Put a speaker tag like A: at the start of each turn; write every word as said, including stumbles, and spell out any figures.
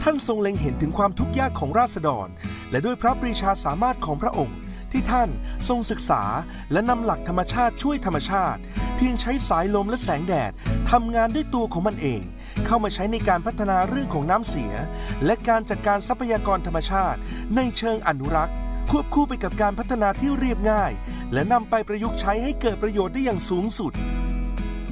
A: ท่านทรงเล็งเห็นถึงความทุกข์ยากของราษฎรและด้วยพระปรีชาสามารถของพระองค์ที่ท่านทรงศึกษาและนำหลักธรรมชาติช่วยธรรมชาติเพียงใช้สายลมและแสงแดดทำงานด้วยตัวของมันเองเข้ามาใช้ในการพัฒนาเรื่องของน้ำเสียและการจัดการทรัพยากรธรรมชาติในเชิงอนุรักษ์ควบคู่ไปกับการพัฒนาที่เรียบง่ายและนำไปประยุกต์ใช้ให้เกิดประโยชน์ได้อย่างสูงสุด